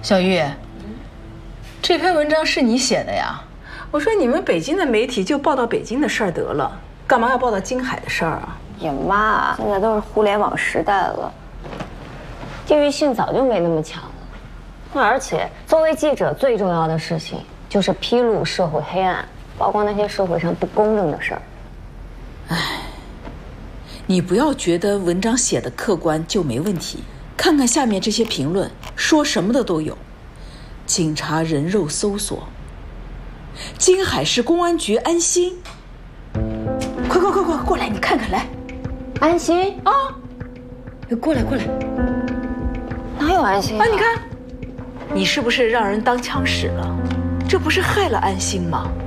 小玉，这篇文章是你写的呀？ 我说你们北京的媒体就报道北京的事儿得了，干嘛要报道京海的事儿啊？ 也妈，现在都是互联网时代了，地域性早就没那么强了。而且，作为记者，最重要的事情就是披露社会黑暗，曝光那些社会上不公正的事儿。 唉，你不要觉得文章写的客观就没问题，看看下面这些评论，说什么的都有。警察人肉搜索，京海市公安局安心。快过来，你看看来。 安心啊，过来， 哪有安心啊？ 你看，你是不是让人当枪使了？这不是害了安心吗？